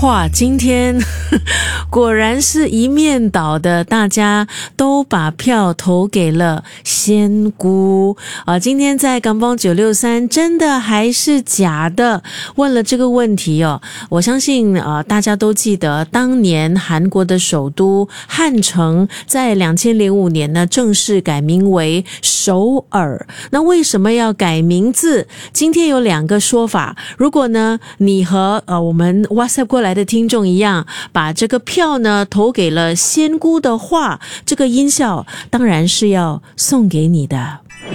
哇，今天果然是一面倒的，大家都把票投给了仙姑今天在港帮963真的还是假的？问了这个问题我相信大家都记得，当年韩国的首都汉城在2005年呢正式改名为首尔。那为什么要改名字？今天有两个说法。如果呢你和我们 WhatsApp 过来的听众一样，把这个票呢投给了仙姑的话，这个音效当然是要送给你的。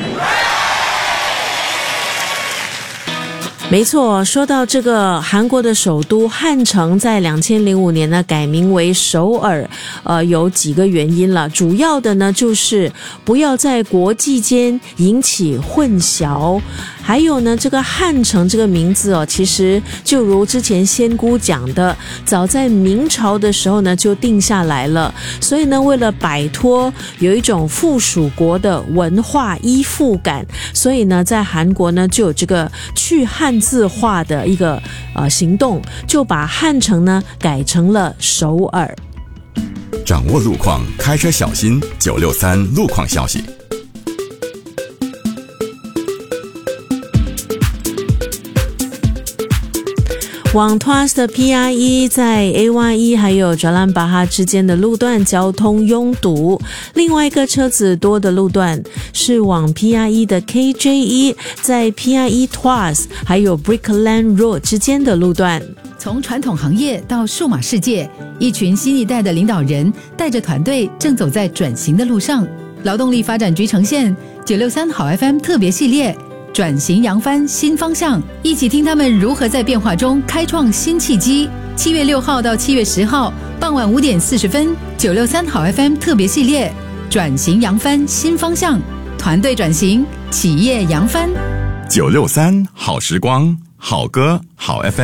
没错，说到这个韩国的首都汉城在2005年呢改名为首尔，有几个原因了。主要的呢就是不要在国际间引起混淆。还有呢，这个汉城这个名字其实就如之前仙姑讲的，早在明朝的时候呢就定下来了。所以呢，为了摆脱有一种附属国的文化依附感，所以呢，在韩国呢就有这个去汉字化的一个行动，就把汉城呢改成了首尔。 掌握路况，开车小心963路况消息。 往 Tuas 的 PR1 在 AY1 还有 Jalan Bahar 之间的路段交通拥堵，另外一个车子多的路段是往 PR1 的 KJ1 在 PR1 Tuas 还有 Brickland Road 之间的路段。 从传统行业到数码世界，一群新一代的领导人带着团队正走在转型的路上。劳动力发展局呈现963好 FM 特别系列转型扬帆新方向，一起听他们如何在变化中开创新契机。7月6号到7月10号傍晚5点40分，963好 FM 特别系列转型扬帆新方向，团队转型，企业扬帆。 963好时光，好歌好 FM。